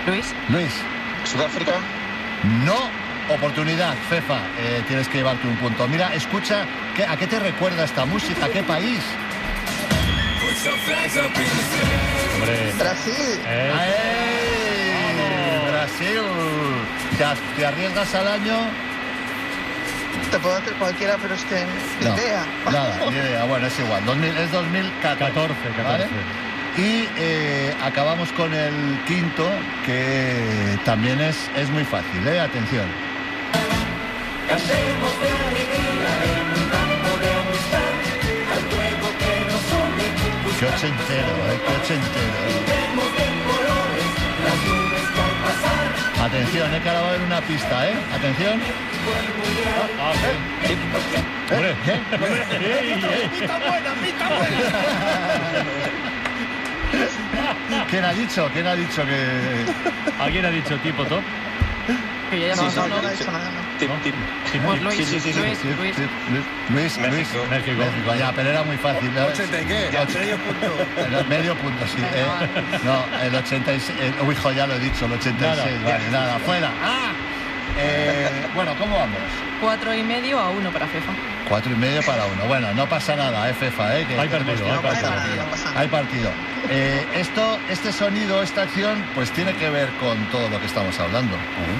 Luis. Sudáfrica. No. Oportunidad, Fefa, tienes que llevarte un punto. Mira, escucha, ¿a qué te recuerda esta música? ¿A qué país? Hombre. Brasil. Brasil. ¿Te arriesgas al año? Te puedo hacer cualquiera, pero es que ni idea. Nada, ni idea. Bueno, es igual. Es 2014. 14. ¿Vale? Y acabamos con el quinto, que también es muy fácil, ¿eh? Atención. Cantemos de alegría en un campo de amistad, al fuego que nos une. Qué ochentero, qué ochentero. Brindemos de colores, las nubes que al pasar. Atención, que ahora va a haber una pista, ¿eh? Atención. Hombre. ¡Pita buena! ¿Quién ha dicho que...? ¿Alguien ha dicho tipo top? Que ya No, hemos no, hablado. no he dicho nada. Pues Luis, Sí. Luis. México. Ya, pero era muy fácil. ¿80 y qué? Medio punto, sí. No, el 86... Uy, hijo, ya lo he dicho, el 86. Nada, fuera. Bueno, ¿cómo vamos? 4,5-1 para Fefa. 4,5 para 1. Bueno, no pasa nada, Fefa, que Hay partido, No pasa nada. Hay partido. Este sonido, esta acción, pues tiene que ver con todo lo que estamos hablando.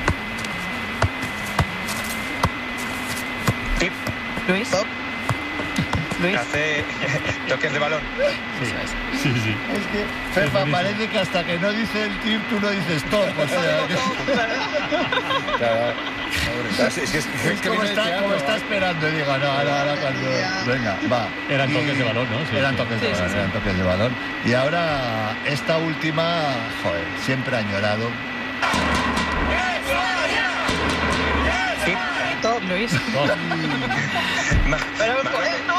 Luis. Top. Luis. Hace toques de balón. Sí. Es que, Fefa, parece que hasta que no dice el tip, tú no dices stop. O sea, Claro. Es que es como está esperando y digo, no, ahora cuando... Venga, va. Eran Y- toques de balón, ¿no? Sí, eran sí. toques de balón, eran toques de balón. Y ahora, esta última, joder, siempre añorado. Top. Luis. Pero bueno.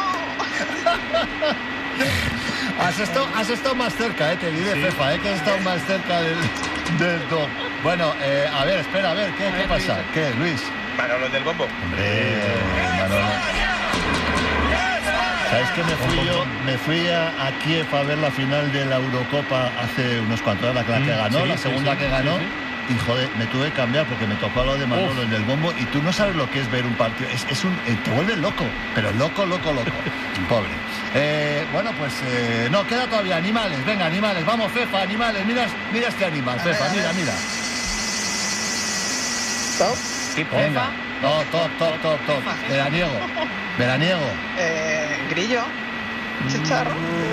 Has estado más cerca, te diré, Sí. Fefa, que has estado más cerca del top. Bueno, a ver, espera, a ver, ¿qué pasa? Luis. ¿Qué, Luis? Manolo del bombo. Hombre, Manolo. ¿Sabes que me fui a Kiev a ver la final de la Eurocopa hace unos cuantos años, la que ganó, sí, la segunda sí, que ganó? sí. Y joder, me tuve que cambiar porque me tocó lo de Manolo en el bombo y tú no sabes lo que es ver un partido. Es te vuelve loco, pero loco. Pobre. Bueno, pues no, queda todavía animales. Venga, animales, vamos, Fefa, animales. Mira este animal, Fefa, mira. Top. Venga. No, top. Veraniego. Grillo. Chicharro.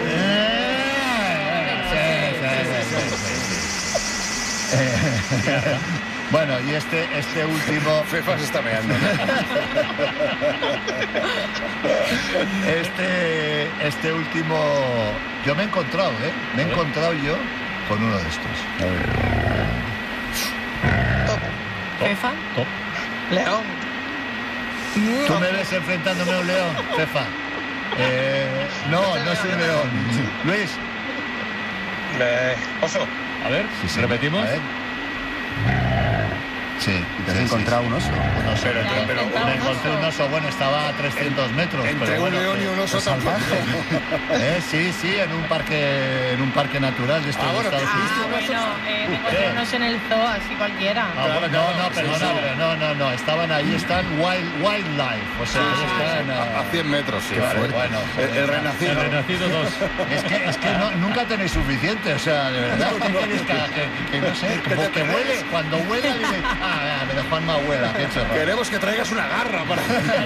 Bueno, y este último, Fefa se está meando. este último, yo me he encontrado, me he encontrado yo con uno de estos. Top. Fefa. Top. León. ¿Tú me ves enfrentándome a un león, Fefa? No es un león. Luis. Oso. A ver, Sí, repetimos. a ver. Sí, ¿Te has encontrado un oso? Un oso. Pero Me encontré un oso, bueno, estaba a 300 metros. Entre pero un bueno, león y un oso salvaje. Sí, en un parque natural de estos de Estados Unidos. Me encontré unos en el zoo, así cualquiera. No, estaban ahí, están wildlife, o sea, ahí están A 100 metros, sí. Vale, bueno, El renacido. El renacido 2. es que nunca tenéis suficiente, o sea, de verdad, ¿qué queréis que no sé, que huele, cuando huela dice, pero Juanma huela, qué chorro. Queremos que traigas una garra para...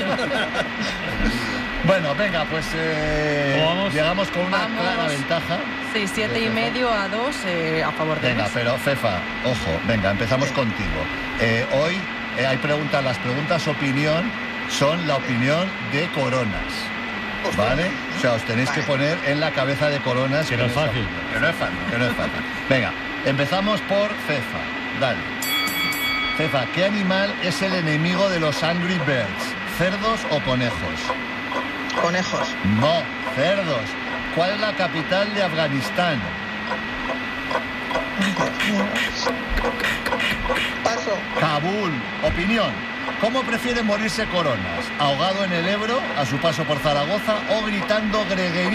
Bueno, venga, pues ¿Cómo vamos? llegamos con una Vamos. clara ventaja. 7,5-2 a favor de Venga, Luis. pero Fefa, ojo, venga, empezamos contigo. Hoy hay preguntas, las preguntas opinión son la opinión de Coronas, ¿vale? O sea, os tenéis que poner en la cabeza de Coronas. Que no es fácil. Que no es fácil. Venga, empezamos por Fefa, dale. Fefa, ¿qué animal es el enemigo de los Angry Birds? ¿Cerdos o conejos? Conejos. No, cerdos. ¿Cuál es la capital de Afganistán? Paso. Kabul. Opinión. ¿Cómo prefiere morirse Coronas? ¿Ahogado en el Ebro, a su paso por Zaragoza o gritando greguería?